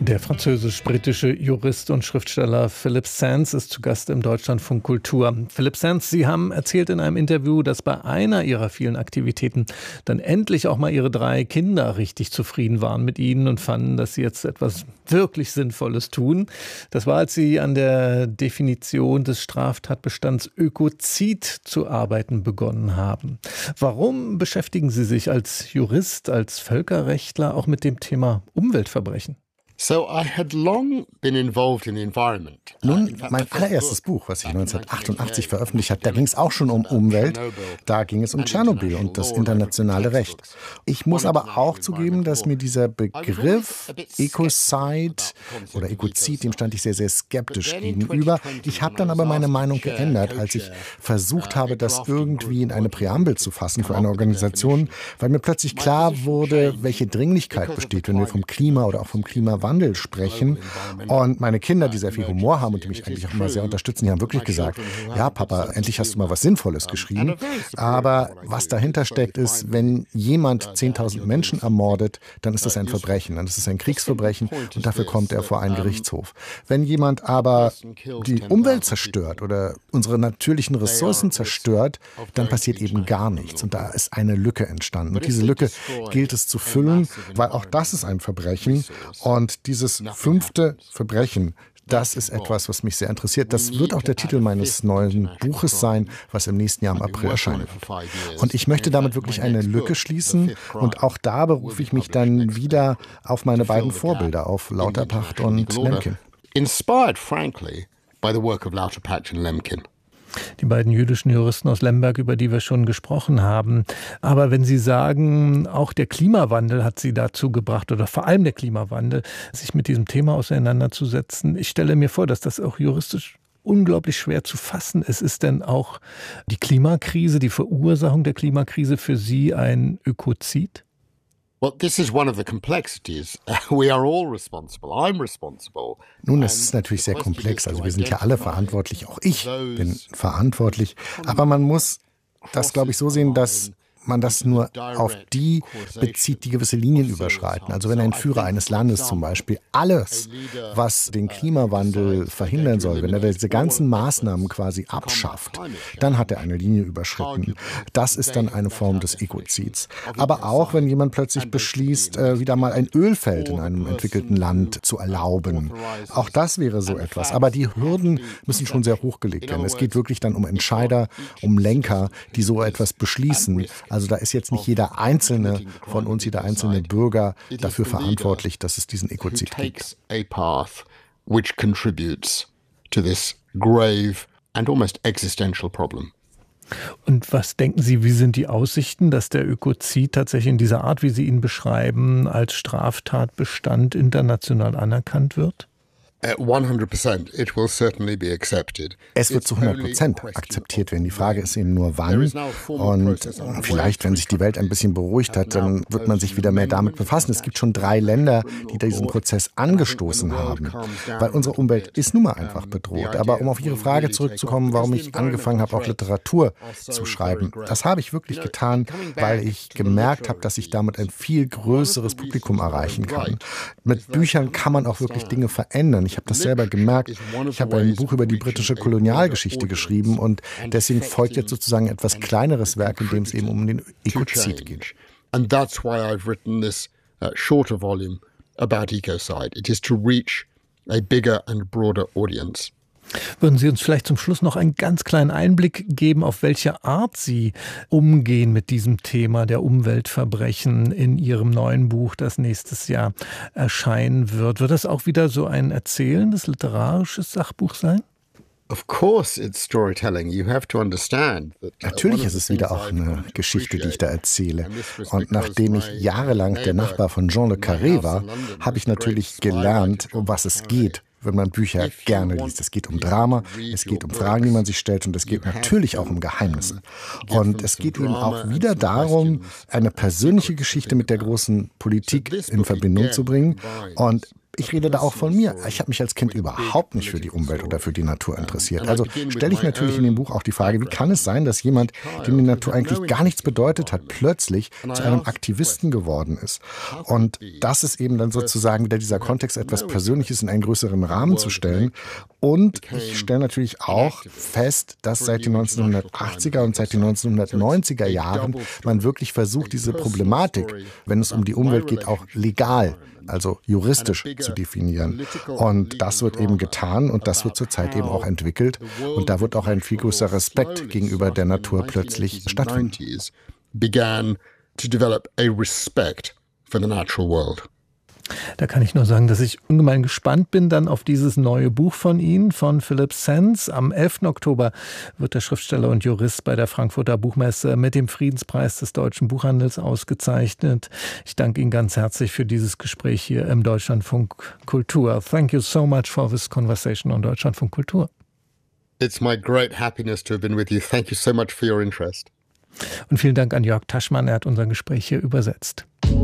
Der französisch-britische Jurist und Schriftsteller Philippe Sands ist zu Gast im Deutschlandfunk Kultur. Philippe Sands, Sie haben erzählt in einem Interview, dass bei einer Ihrer vielen Aktivitäten dann endlich auch mal Ihre 3 Kinder richtig zufrieden waren mit Ihnen und fanden, dass Sie jetzt etwas wirklich Sinnvolles tun. Das war, als Sie an der Definition des Straftatbestands Ökozid zu arbeiten begonnen haben. Warum beschäftigen Sie sich als Jurist, als Völkerrechtler auch mit dem Thema Umweltverbrechen? Nun, mein allererstes Buch, was ich 1988 veröffentlicht habe, da ging es auch schon um Umwelt. Da ging es um Tschernobyl und das internationale Recht. Ich muss aber auch zugeben, dass mir dieser Begriff Ecocide oder Ökozid, dem stand ich sehr, sehr skeptisch gegenüber. Ich habe dann aber meine Meinung geändert, als ich versucht habe, das irgendwie in eine Präambel zu fassen für eine Organisation, weil mir plötzlich klar wurde, welche Dringlichkeit besteht, wenn wir vom Klima oder auch vom Klimawandel sprechen. Und meine Kinder, die sehr viel Humor haben und die mich eigentlich auch immer sehr unterstützen, die haben wirklich gesagt, ja Papa, endlich hast du mal was Sinnvolles geschrieben. Aber was dahinter steckt ist, wenn jemand 10.000 Menschen ermordet, dann ist das ein Verbrechen, dann ist es ein Kriegsverbrechen und dafür kommt er vor einen Gerichtshof. Wenn jemand aber die Umwelt zerstört oder unsere natürlichen Ressourcen zerstört, dann passiert eben gar nichts. Und da ist eine Lücke entstanden. Und diese Lücke gilt es zu füllen, weil auch das ist ein Verbrechen. Und dieses 5. Verbrechen, das ist etwas, was mich sehr interessiert. Das wird auch der Titel meines neuen Buches sein, was im nächsten Jahr im April erscheinen wird. Und ich möchte damit wirklich eine Lücke schließen. Und auch da berufe ich mich dann wieder auf meine beiden Vorbilder, auf Lauterpacht und Lemkin. Inspired, frankly, by the work of Lauterpacht and Lemkin. Die beiden jüdischen Juristen aus Lemberg, über die wir schon gesprochen haben. Aber wenn Sie sagen, auch der Klimawandel hat Sie dazu gebracht, oder vor allem der Klimawandel, sich mit diesem Thema auseinanderzusetzen, ich stelle mir vor, dass das auch juristisch unglaublich schwer zu fassen ist. Ist denn auch die Klimakrise, die Verursachung der Klimakrise für Sie ein Ökozid? Nun, es ist natürlich sehr komplex. Also wir sind ja alle verantwortlich. Auch ich bin verantwortlich. Aber man muss das, glaube ich, so sehen, dass man das nur auf die bezieht, die gewisse Linien überschreiten. Also wenn ein Führer eines Landes zum Beispiel alles, was den Klimawandel verhindern soll, wenn er diese ganzen Maßnahmen quasi abschafft, dann hat er eine Linie überschritten. Das ist dann eine Form des Ökozids. Aber auch, wenn jemand plötzlich beschließt, wieder mal ein Ölfeld in einem entwickelten Land zu erlauben. Auch das wäre so etwas. Aber die Hürden müssen schon sehr hochgelegt werden. Es geht wirklich dann um Entscheider, um Lenker, die so etwas beschließen. Also da ist jetzt nicht jeder Einzelne von uns, jeder einzelne Bürger dafür verantwortlich, dass es diesen Ökozid gibt. Which contributes to this grave and almost existential problem. Und was denken Sie, wie sind die Aussichten, dass der Ökozid tatsächlich in dieser Art, wie Sie ihn beschreiben, als Straftatbestand international anerkannt wird? 100%. It will certainly be accepted. Es wird zu 100% akzeptiert werden. Die Frage ist eben nur wann. Und vielleicht, wenn sich die Welt ein bisschen beruhigt hat, dann wird man sich wieder mehr damit befassen. Es gibt schon 3 Länder, die diesen Prozess angestoßen haben. Weil unsere Umwelt ist nun mal einfach bedroht. Aber um auf Ihre Frage zurückzukommen, warum ich angefangen habe, auch Literatur zu schreiben. Das habe ich wirklich getan, weil ich gemerkt habe, dass ich damit ein viel größeres Publikum erreichen kann. Mit Büchern kann man auch wirklich Dinge verändern. Ich habe das selber gemerkt. Ich habe ein Buch über die britische Kolonialgeschichte geschrieben und deswegen folgt jetzt sozusagen ein etwas kleineres Werk, in dem es eben um den Ökozid geht. And that's why I've written this shorter volume about ecocide. It is to reach a bigger and broader audience. Würden Sie uns vielleicht zum Schluss noch einen ganz kleinen Einblick geben, auf welche Art Sie umgehen mit diesem Thema der Umweltverbrechen in Ihrem neuen Buch, das nächstes Jahr erscheinen wird? Wird das auch wieder so ein erzählendes, literarisches Sachbuch sein? Natürlich ist es wieder auch eine Geschichte, die ich da erzähle. Und nachdem ich jahrelang der Nachbar von Jean le Carré war, habe ich natürlich gelernt, um was es geht, wenn man Bücher gerne liest. Es geht um Drama, es geht um Fragen, die man sich stellt und es geht natürlich auch um Geheimnisse. Und es geht eben auch wieder darum, eine persönliche Geschichte mit der großen Politik in Verbindung zu bringen. Und Ich rede da auch von mir. Ich habe mich als Kind überhaupt nicht für die Umwelt oder für die Natur interessiert. Also stelle ich natürlich in dem Buch auch die Frage, wie kann es sein, dass jemand, dem die Natur eigentlich gar nichts bedeutet hat, plötzlich zu einem Aktivisten geworden ist. Und das ist eben dann sozusagen wieder dieser Kontext, etwas Persönliches in einen größeren Rahmen zu stellen. Und ich stelle natürlich auch fest, dass seit den 1980er und seit den 1990er Jahren man wirklich versucht, diese Problematik, wenn es um die Umwelt geht, auch legal, also juristisch zu definieren. Und das wird eben getan und das wird zurzeit eben auch entwickelt. Und da wird auch ein viel größerer Respekt gegenüber der Natur plötzlich stattfinden. Began to develop a respect for the natural world. Da kann ich nur sagen, dass ich ungemein gespannt bin dann auf dieses neue Buch von Ihnen, von Philipp Sands. Am 11. Oktober wird der Schriftsteller und Jurist bei der Frankfurter Buchmesse mit dem Friedenspreis des deutschen Buchhandels ausgezeichnet. Ich danke Ihnen ganz herzlich für dieses Gespräch hier im Deutschlandfunk Kultur. Thank you so much for this conversation on Deutschlandfunk Kultur. It's my great happiness to have been with you. Thank you so much for your interest. Und vielen Dank an Jörg Taschmann, er hat unser Gespräch hier übersetzt.